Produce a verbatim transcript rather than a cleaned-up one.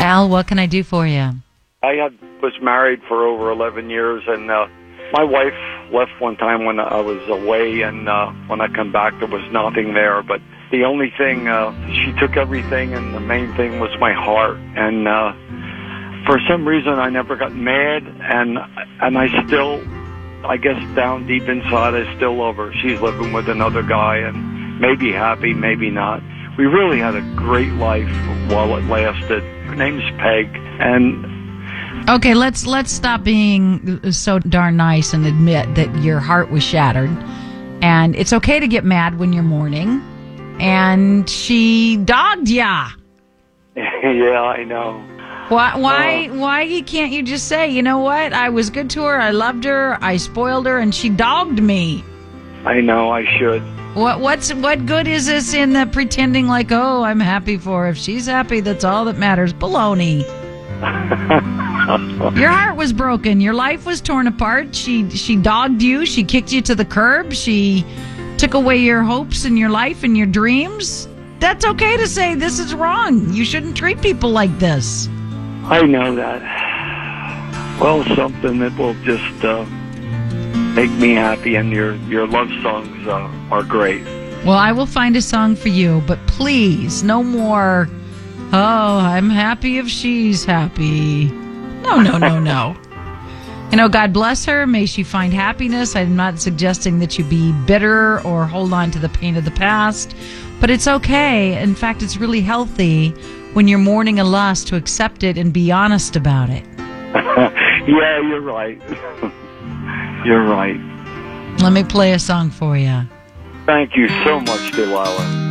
Al, what can I do for you? I had, was married for over eleven years, and uh, my wife left one time when I was away, and uh, when I come back, there was nothing there. But the only thing, uh, she took everything, and the main thing was my heart. And uh, for some reason, I never got mad, and and I still, I guess down deep inside, I still love her. She's living with another guy, and maybe happy, maybe not. We really had a great life while it lasted. Her name's Peg, and... Okay, let's let's stop being so darn nice and admit that your heart was shattered. And it's okay to get mad when you're mourning. And she dogged ya. Yeah, I know. Why why uh, why can't you just say, you know what? I was good to her, I loved her, I spoiled her, and she dogged me. I know, I should. What what's what good is this in the pretending like, oh, I'm happy for her. If she's happy, that's all that matters. Baloney. Your heart was broken. Your life was torn apart. She she dogged you. She kicked you to the curb. She took away your hopes and your life and your dreams. That's okay to say this is wrong. You shouldn't treat people like this. I know that. Well, something that will just uh, make me happy, and your, your love songs uh, are great. Well, I will find a song for you, but please, no more, oh, I'm happy if she's happy. No, no, no, no. You know, God bless her. May she find happiness. I'm not suggesting that you be bitter or hold on to the pain of the past, but it's okay. In fact, it's really healthy when you're mourning a loss to accept it and be honest about it. Yeah, you're right. You're right. Let me play a song for you. Thank you so much, Delilah.